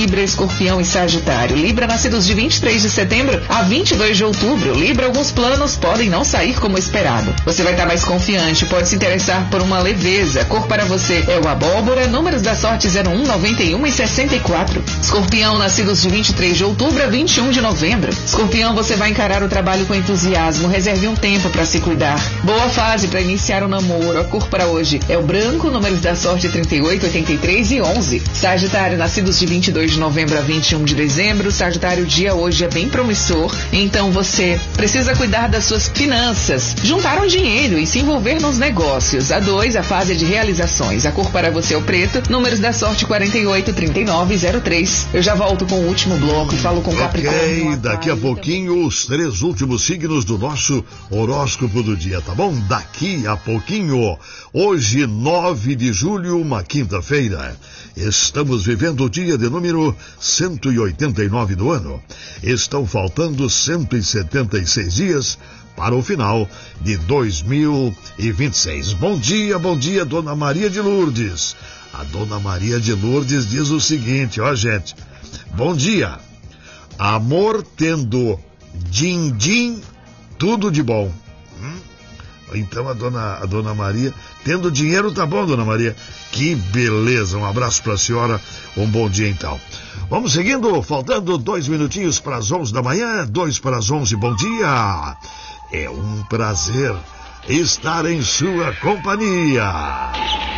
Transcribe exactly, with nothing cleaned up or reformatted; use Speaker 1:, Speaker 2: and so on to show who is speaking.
Speaker 1: Libra, Escorpião e Sagitário. Libra, nascidos de vinte e três de setembro a vinte e dois de outubro. Libra, alguns planos podem não sair como esperado. Você vai estar mais confiante, pode se interessar por uma leveza. Cor para você é o abóbora. Números da sorte zero um, noventa e um e sessenta e quatro. Escorpião, nascidos de vinte e três de outubro a vinte e um de novembro. Escorpião, você vai encarar o trabalho com entusiasmo. Reserve um tempo para se cuidar. Boa fase para iniciar o namoro. A cor para hoje é o branco. Números da sorte trinta e oito, oitenta e três e onze. Sagitário, nascidos de vinte e dois de novembro a vinte e um de dezembro. Sagitário, o dia hoje é bem promissor. Então você precisa cuidar das suas finanças. Juntar um dinheiro e se envolver nos negócios. A dois, a fase é de realizações. A cor para você é o preto. Números da sorte quarenta e oito, trinta e nove e zero três. Eu já volto com o último bloco e falo com o Capricórnio.
Speaker 2: Ok, daqui a pouquinho os três últimos signos do nosso horóscopo do dia, tá bom? Daqui a pouquinho. Hoje, nove de julho, uma quinta-feira. Estamos vivendo o dia de número cento e oitenta e nove do ano. Estão faltando cento e setenta e seis dias para o final de dois mil e vinte e seis. Bom dia, bom dia, Dona Maria de Lourdes. A Dona Maria de Lourdes diz o seguinte, ó gente. Bom dia. Amor tendo din-din, tudo de bom. Hum? Então a dona, a dona Maria, tendo dinheiro tá bom, Dona Maria. Que beleza, um abraço pra senhora, um bom dia então. Vamos seguindo, faltando dois minutinhos para as onze da manhã, dois para as onze, bom dia. É um prazer estar em sua companhia.